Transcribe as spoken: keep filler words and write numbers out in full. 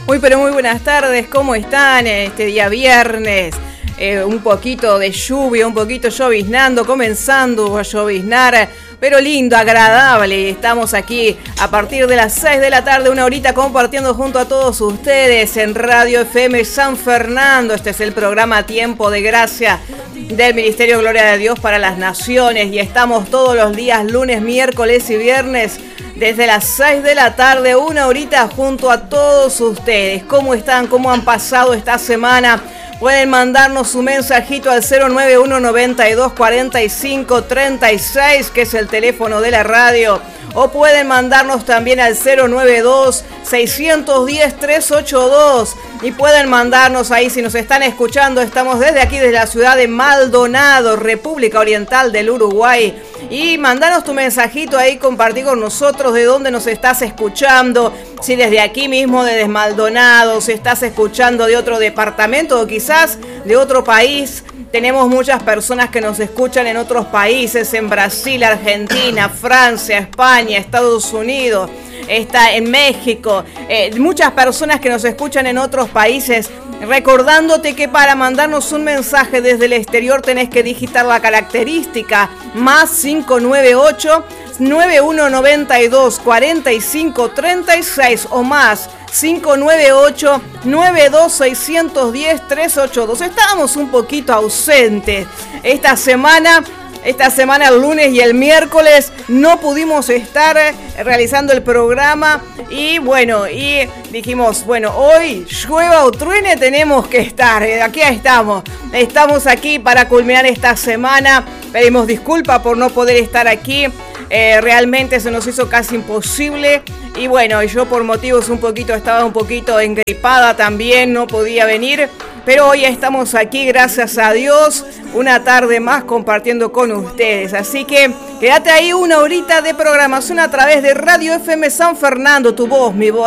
Muy pero muy buenas tardes, ¿cómo están este día viernes? Eh, un poquito de lluvia, un poquito lloviznando, comenzando a lloviznar, pero lindo, agradable. Estamos aquí a partir de las seis de la tarde, una horita compartiendo junto a todos ustedes en Radio F M San Fernando. Este es el programa Tiempo de Gracia del Ministerio Gloria de Dios para las Naciones y estamos todos los días, lunes, miércoles y viernes, desde las seis de la tarde, una horita junto a todos ustedes. ¿Cómo están? ¿Cómo han pasado esta semana? Pueden mandarnos su mensajito al cero nueve uno noventa y dos cuarenta y cinco treinta y seis, que es el teléfono de la radio. O pueden mandarnos también al cero nueve dos seiscientos diez trescientos ochenta y dos. Y pueden mandarnos ahí, si nos están escuchando, estamos desde aquí, desde la ciudad de Maldonado, República Oriental del Uruguay. Y mandanos tu mensajito ahí, compartí con nosotros de dónde nos estás escuchando. Si desde aquí mismo, desde Maldonado, si estás escuchando de otro departamento o quizás de otro país. Tenemos muchas personas que nos escuchan en otros países, en Brasil, Argentina, Francia, España, Estados Unidos, está en México. Eh, muchas personas que nos escuchan en otros países. Recordándote que para mandarnos un mensaje desde el exterior tenés que digitar la característica más cinco nueve ocho nueve uno noventa y dos cuarenta y cinco treinta y seis o más cinco nueve ocho nueve dos seiscientos diez trescientos ochenta y dos. Estábamos un poquito ausentes esta semana. Esta semana, el lunes y el miércoles, no pudimos estar realizando el programa. Y bueno, y dijimos, bueno, hoy, llueva o truene, tenemos que estar. Aquí estamos. Estamos aquí para culminar esta semana. Pedimos disculpas por no poder estar aquí. Eh, realmente se nos hizo casi imposible. Y bueno, yo por motivos un poquito, estaba un poquito engripada también, no podía venir. Pero hoy estamos aquí, gracias a Dios, una tarde más compartiendo con ustedes. Así que quédate ahí, una horita de programación a través de Radio F M San Fernando, tu voz, mi voz.